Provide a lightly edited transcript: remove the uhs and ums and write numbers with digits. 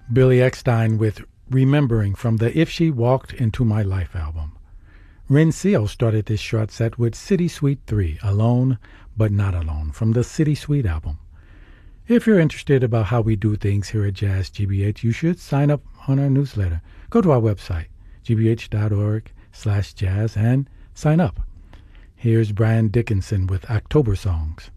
Billy Eckstine with Remembering from the If She Walked Into My Life album. Ren Seal started this short set with City Suite 3, Alone But Not Alone, from the City Suite album. If you're interested about how we do things here at Jazz GBH, you should sign up on our newsletter. Go to our website, gbh.org/jazz, and sign up. Here's Brian Dickinson with October Songs.